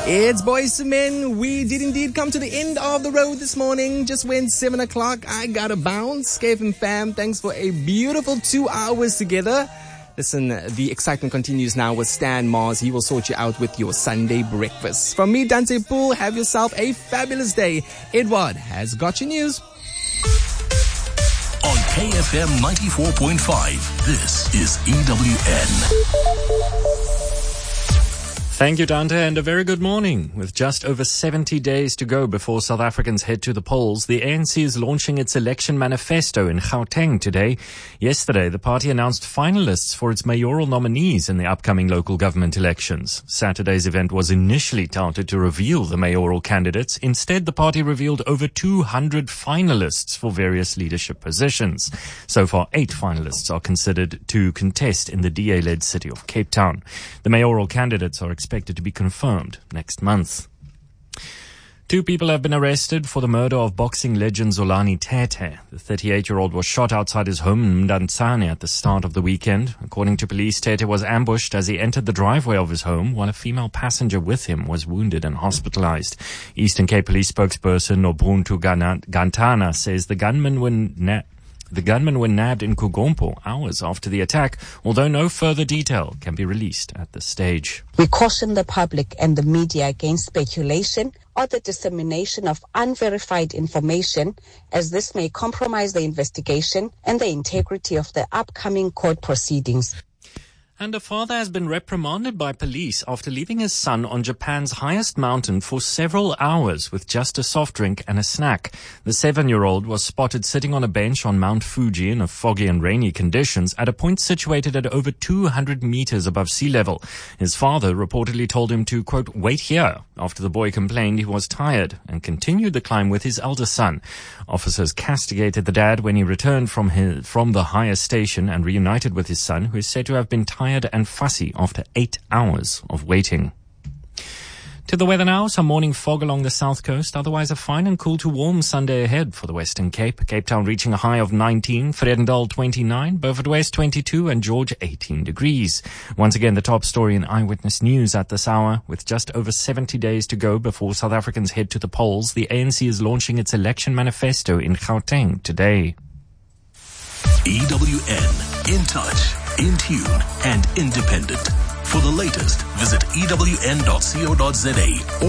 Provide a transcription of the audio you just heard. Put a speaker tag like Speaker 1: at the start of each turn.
Speaker 1: It's Boys to Men. We did indeed come to the end of the road this morning. Just went 7 o'clock. I got to bounce. KFM fam, thanks for a beautiful 2 hours together. Listen, the excitement continues now with Stan Mars. He will sort you out with your Sunday breakfast. From me, Dante Poole, have yourself a fabulous day. Edward has got your news.
Speaker 2: On KFM 94.5, this is EWN.
Speaker 3: Thank you, Dante, and a very good morning. With just over 70 days to go before South Africans head to the polls, the ANC is launching its election manifesto in Gauteng today. Yesterday, the party announced finalists for its mayoral nominees in the upcoming local government elections. Saturday's event was initially touted to reveal the mayoral candidates. Instead, the party revealed over 200 finalists for various leadership positions. So far, 8 finalists are considered to contest in the DA-led city of Cape Town. The mayoral candidates are expected to be confirmed next month. 2 people have been arrested for the murder of boxing legend Zolani Tete. The 38-year-old was shot outside his home in Mdantsane at the start of the weekend. According to police, Tete was ambushed as he entered the driveway of his home, while a female passenger with him was wounded and hospitalized. Eastern Cape Police spokesperson Nobuntu Gantana says the gunmen were nabbed in Kugompo hours after the attack, although no further detail can be released at this stage.
Speaker 4: We caution the public and the media against speculation or the dissemination of unverified information, as this may compromise the investigation and the integrity of the upcoming court proceedings.
Speaker 3: And a father has been reprimanded by police after leaving his son on Japan's highest mountain for several hours with just a soft drink and a snack. The 7-year-old was spotted sitting on a bench on Mount Fuji in foggy and rainy conditions at a point situated at over 200 meters above sea level. His father reportedly told him to, quote, wait here, after the boy complained he was tired and continued the climb with his elder son. Officers castigated the dad when he returned from the higher station and reunited with his son, who is said to have been tired and fussy after 8 hours of waiting. To the weather now, some morning fog along the south coast, otherwise a fine and cool to warm Sunday ahead for the Western Cape. Cape Town reaching a high of 19, Vredendal 29, Beaufort West 22 and George 18 degrees. Once again, the top story in Eyewitness News at this hour. With just over 70 days to go before South Africans head to the polls, the ANC is launching its election manifesto in Gauteng today.
Speaker 2: EWN, in touch, in tune, and independent. For the latest, visit ewn.co.za